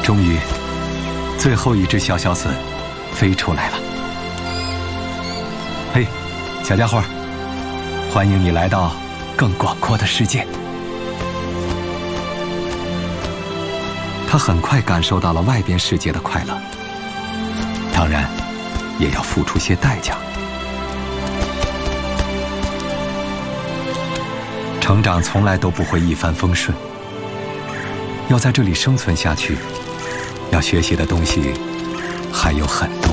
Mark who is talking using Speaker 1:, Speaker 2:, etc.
Speaker 1: 终于，最后一只小小隼飞出来了。嘿，小家伙，欢迎你来到更广阔的世界。他很快感受到了外边世界的快乐，当然，也要付出些代价。成长从来都不会一帆风顺，要在这里生存下去，要学习的东西还有很多。